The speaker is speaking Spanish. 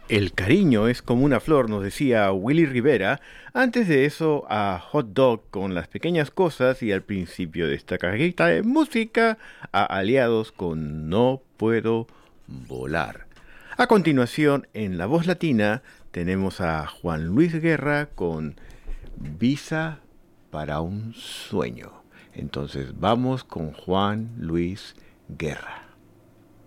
El cariño es como una flor, nos decía Willy Rivera. Antes de eso, a Hot Dog con las pequeñas cosas y al principio de esta cajita de música, a Aliados con No puedo volar. A continuación, en la voz latina, tenemos a Juan Luis Guerra con Visa para un sueño. Entonces, vamos con Juan Luis Guerra.